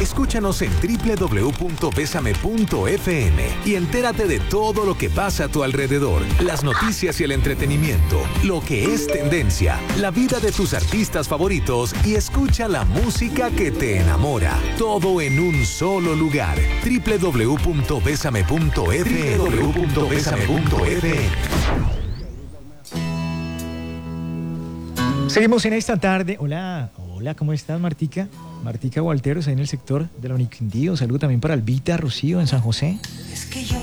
Escúchanos en www.besame.fm y entérate de todo lo que pasa a tu alrededor, las noticias y el entretenimiento, lo que es tendencia, la vida de tus artistas favoritos y escucha la música que te enamora. Todo en un solo lugar. www.besame.fm. Seguimos en esta tarde. Hola, ¿cómo estás, Martica? Martica Gualteros, ahí en el sector de la Uniquindío. Saludo también para Albita, Rocío, en San José. Es que yo